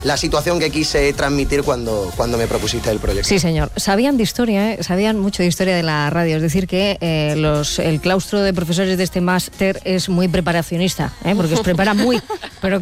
la situación que quise transmitir cuando me propusiste el proyecto. Sí, señor. Sabían de historia, sabían mucho de historia de la radio. Es decir, que el claustro de profesores de este máster es muy preparacionista, porque os prepara muy, pero